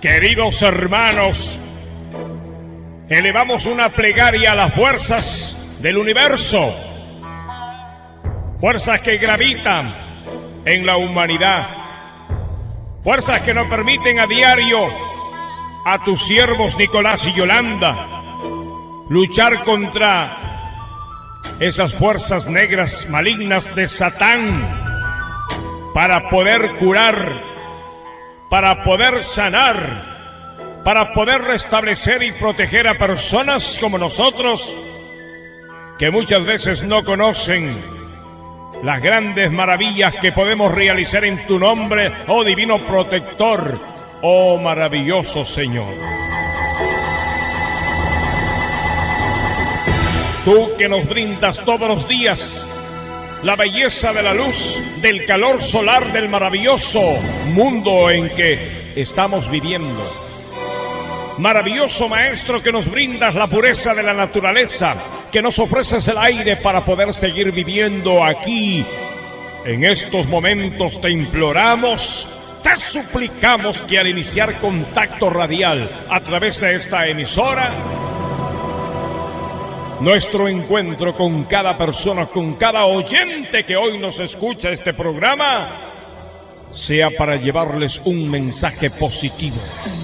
Queridos hermanos, elevamos una plegaria a las fuerzas del universo, fuerzas que gravitan en la humanidad, fuerzas que nos permiten a diario a tus siervos Nicolás y Yolanda luchar contra esas fuerzas negras malignas de Satán para poder curar, para poder sanar, para poder restablecer y proteger a personas como nosotros que muchas veces no conocen las grandes maravillas que podemos realizar en tu nombre, oh divino protector, oh maravilloso Señor. Tú que nos brindas todos los días la belleza de la luz, del calor solar del maravilloso mundo en que estamos viviendo. Maravilloso Maestro que nos brindas la pureza de la naturaleza, que nos ofreces el aire para poder seguir viviendo aquí. En estos momentos te imploramos, te suplicamos que al iniciar contacto radial a través de esta emisora, nuestro encuentro con cada persona, con cada oyente que hoy nos escucha este programa, sea para llevarles un mensaje positivo,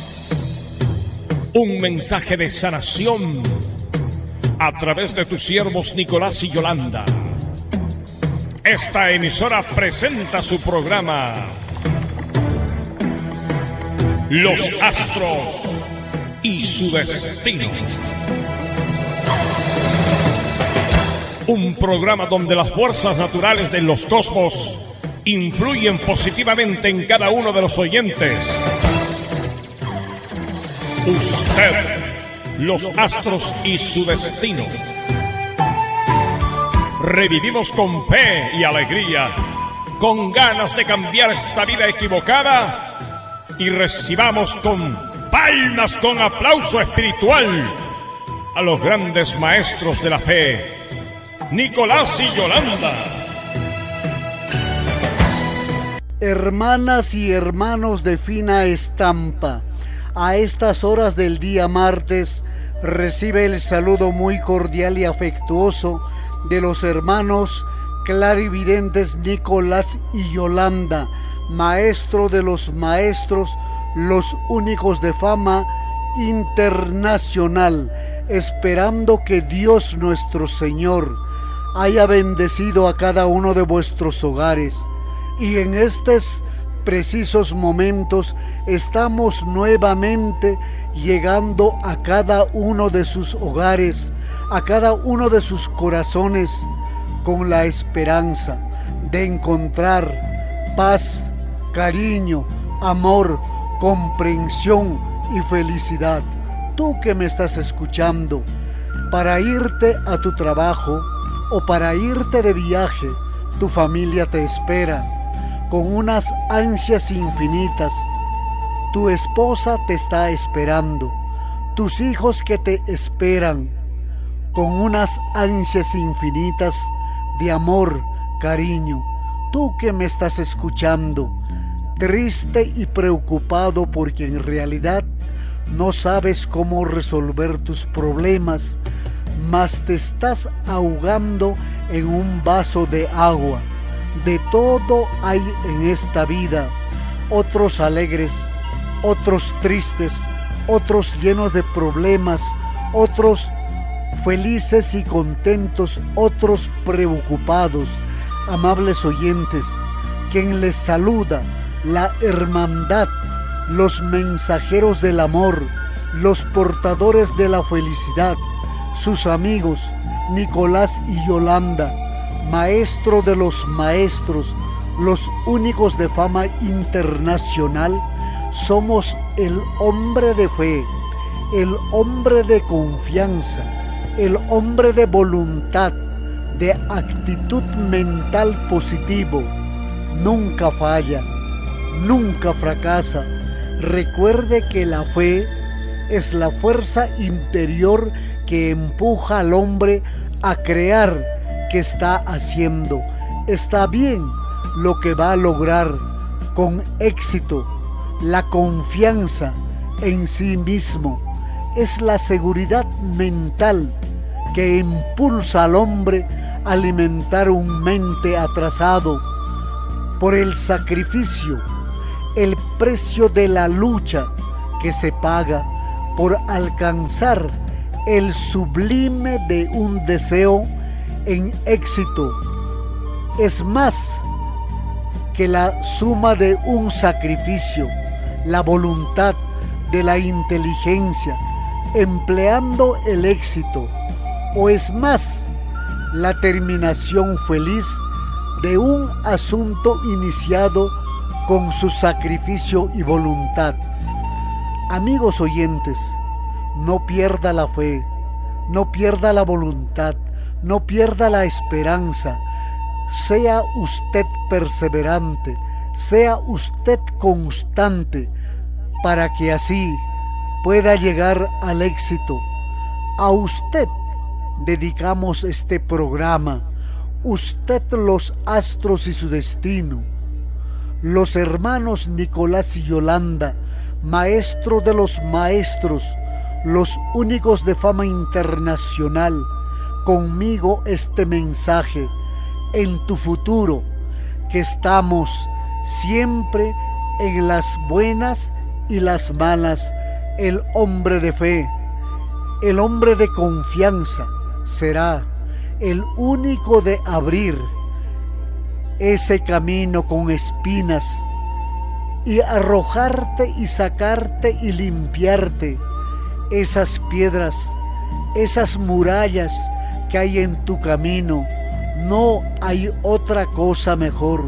un mensaje de sanación a través de tus siervos Nicolás y Yolanda. Esta emisora presenta su programa Los Astros y su Destino. Un programa donde las fuerzas naturales de los cosmos influyen positivamente en cada uno de los oyentes. Usted, los astros y su destino. Revivimos con fe y alegría, con ganas de cambiar esta vida equivocada, y recibamos con palmas, con aplauso espiritual a los grandes maestros de la fe, Nicolás y Yolanda. Hermanas y hermanos de fina estampa, a estas horas del día martes recibe el saludo muy cordial y afectuoso de los hermanos clarividentes Nicolás y Yolanda, maestro de los maestros, los únicos de fama internacional, esperando que Dios nuestro Señor haya bendecido a cada uno de vuestros hogares. Y en estos precisos momentos estamos nuevamente llegando a cada uno de sus hogares, a cada uno de sus corazones, con la esperanza de encontrar paz, cariño, amor, comprensión y felicidad. Tú que me estás escuchando, para irte a tu trabajo o para irte de viaje, tu familia te espera con unas ansias infinitas. Tu esposa te está esperando, tus hijos que te esperan con unas ansias infinitas de amor, cariño. Tú que me estás escuchando, triste y preocupado porque en realidad no sabes cómo resolver tus problemas, mas te estás ahogando en un vaso de agua. De todo hay en esta vida, otros alegres, otros tristes, otros llenos de problemas, otros felices y contentos, otros preocupados. Amables oyentes, quien les saluda, la hermandad, los mensajeros del amor, los portadores de la felicidad, sus amigos Nicolás y Yolanda, maestro de los maestros, los únicos de fama internacional. Somos el hombre de fe, el hombre de confianza, el hombre de voluntad, de actitud mental positivo. Nunca falla, nunca fracasa. Recuerde que la fe es la fuerza interior que empuja al hombre a crear que está haciendo. Está bien lo que va a lograr con éxito. La confianza en sí mismo es la seguridad mental que impulsa al hombre a alimentar un mente atrasado por el sacrificio, el precio de la lucha que se paga por alcanzar el sublime de un deseo en éxito. Es más que la suma de un sacrificio, la voluntad de la inteligencia empleando el éxito, o es más la terminación feliz de un asunto iniciado con su sacrificio y voluntad. Amigos oyentes, no pierda la fe, no pierda la voluntad, no pierda la esperanza. Sea usted perseverante, sea usted constante, para que así pueda llegar al éxito. A usted dedicamos este programa, usted los astros y su destino. Los hermanos Nicolás y Yolanda, maestro de los maestros, los únicos de fama internacional, conmigo este mensaje: en tu futuro, que estamos siempre en las buenas y las malas. El hombre de fe, el hombre de confianza será el único de abrir ese camino con espinas y arrojarte y sacarte y limpiarte esas piedras, esas murallas que hay en tu camino. No hay otra cosa mejor.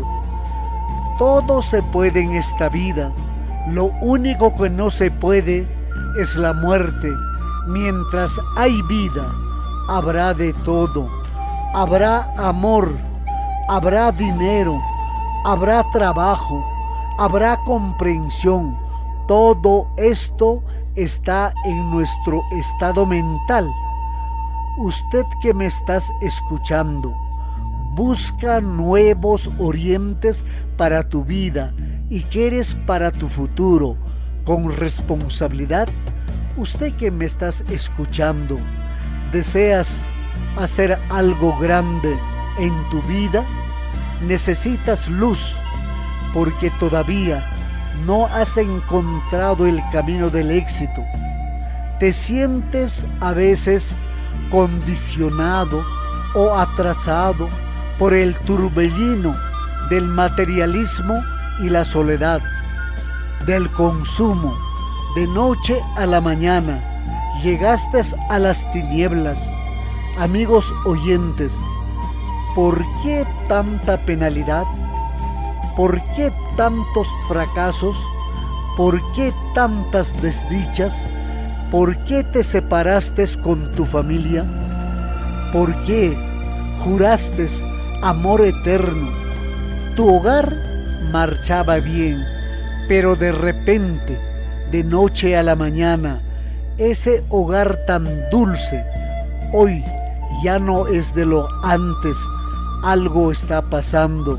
Todo se puede en esta vida. Lo único que no se puede es la muerte. Mientras hay vida, habrá de todo. Habrá amor, habrá dinero, habrá trabajo, habrá comprensión. Todo esto está en nuestro estado mental. Usted que me estás escuchando, busca nuevos orientes para tu vida y quieres para tu futuro con responsabilidad. Usted que me estás escuchando, deseas hacer algo grande en tu vida, necesitas luz porque todavía no has encontrado el camino del éxito. Te sientes a veces condicionado o atrasado por el turbellino del materialismo y la soledad, del consumo. De noche a la mañana llegaste a las tinieblas. Amigos oyentes, ¿por qué tanta penalidad? ¿Por qué tantos fracasos? ¿Por qué tantas desdichas? ¿Por qué te separaste con tu familia? ¿Por qué juraste amor eterno? Tu hogar marchaba bien, pero de repente, de noche a la mañana, ese hogar tan dulce, hoy ya no es de lo antes. Algo está pasando.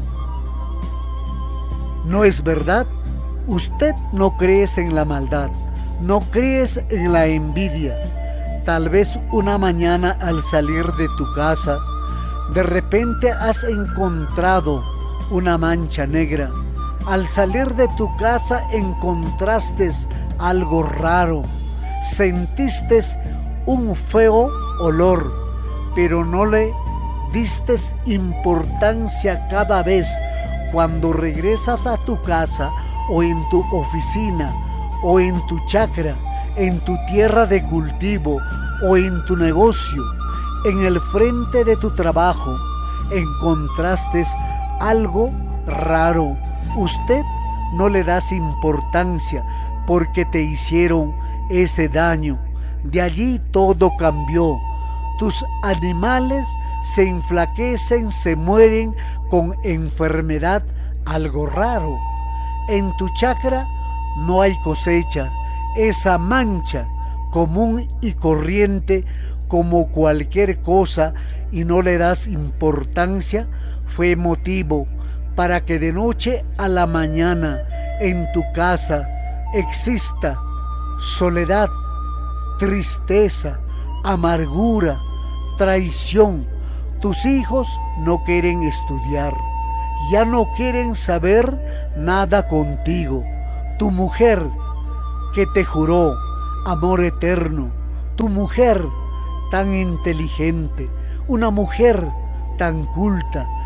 ¿No es verdad? Usted no crees en la maldad, no crees en la envidia. Tal vez una mañana al salir de tu casa, de repente has encontrado una mancha negra. Al salir de tu casa encontraste algo raro, sentiste un feo olor, pero no le diste importancia. Cada vez cuando regresas a tu casa o en tu oficina o en tu chacra, en tu tierra de cultivo o en tu negocio, en el frente de tu trabajo, encontraste algo raro. Usted no le das importancia porque te hicieron ese daño. De allí todo cambió. Tus animales se enflaquecen, se mueren con enfermedad, algo raro. En tu chacra no hay cosecha. Esa mancha común y corriente como cualquier cosa y no le das importancia, fue motivo para que de noche a la mañana en tu casa exista soledad, tristeza, amargura, traición. Tus hijos no quieren estudiar, ya no quieren saber nada contigo. Tu mujer que te juró amor eterno, tu mujer tan inteligente, una mujer tan culta,